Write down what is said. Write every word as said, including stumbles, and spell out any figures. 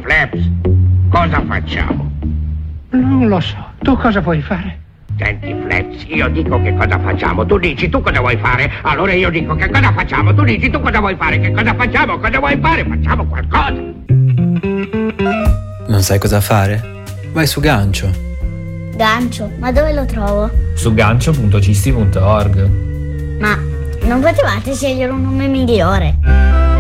Flaps, cosa facciamo? Non lo so. Tu cosa vuoi fare? Senti, Flaps, io dico che cosa facciamo, tu dici tu cosa vuoi fare, allora io dico che cosa facciamo, tu dici tu cosa vuoi fare, che cosa facciamo, cosa vuoi fare, facciamo qualcosa. Non sai cosa fare? Vai su Gancio. Gancio? Ma dove lo trovo? Su gancio punto cisti punto org. Ma non potevate scegliere un nome migliore?